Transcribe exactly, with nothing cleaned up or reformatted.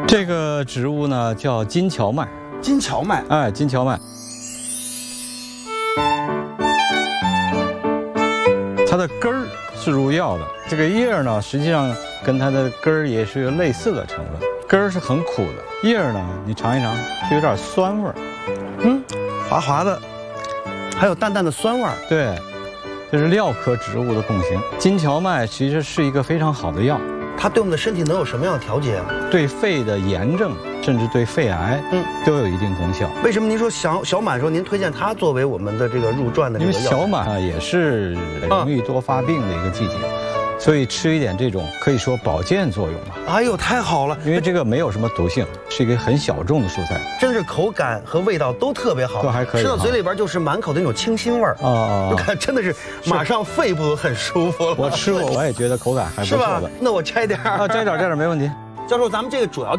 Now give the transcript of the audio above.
这个植物呢叫金荞麦， 金荞麦， 哎，金荞麦，它的根儿是入药的，这个叶儿呢，实际上跟它的根儿也是有类似的成分。根儿是很苦的，叶儿呢，你尝一尝，是有点酸味儿， 嗯，滑滑的，还有淡淡的酸味儿。 对，这是蓼科植物的共性。金荞麦其实是一个非常好的药。 它对我们的身体能有什么样的调节啊？ 对肺的炎症，甚至对肺癌，嗯，都有一定功效。 为什么您说小小满时候您推荐它作为我们的这个入转的这个药？ 因为小满啊也是容易多发病的一个季节，所以吃一点这种可以说保健作用吧。 哎呦，太好了！ 因为这个没有什么毒性，是一个很小众的蔬菜， 真的是口感和味道都特别好， 都还可以， 吃到嘴里边就是满口的那种清新味儿啊啊！ 就看真的是马上肺部都很舒服了。 我吃过，我也觉得口感还不错的。 那我摘点儿啊， 摘点摘点没问题。 教授，咱们这个主要。